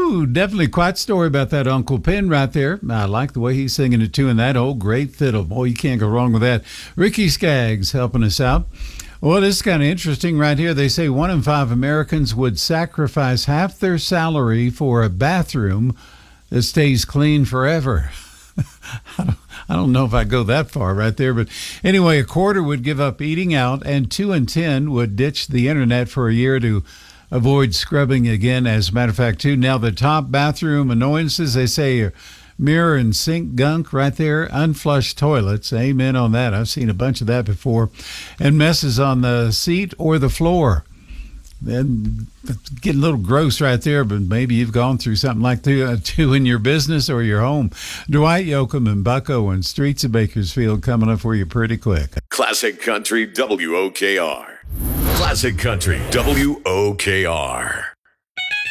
Ooh, definitely quite a story about that Uncle Pen right there. I like the way he's singing it too, and that old great fiddle. Boy, you can't go wrong with that. Ricky Skaggs helping us out. Well, this is kind of interesting right here. They say 1 in 5 Americans would sacrifice half their salary for a bathroom that stays clean forever. I don't know if I go that far right there, but anyway, a quarter would give up eating out, and 2 in 10 would ditch the internet for a year to avoid scrubbing again. As a matter of fact, too, now the top bathroom annoyances, they say are mirror and sink gunk right there, unflushed toilets. Amen on that. I've seen a bunch of that before. And messes on the seat or the floor. Then getting a little gross right there, but maybe you've gone through something like that too in your business or your home. Dwight Yoakam and Bucko and Streets of Bakersfield coming up for you pretty quick. Classic Country WOKR. Classic Country WOKR.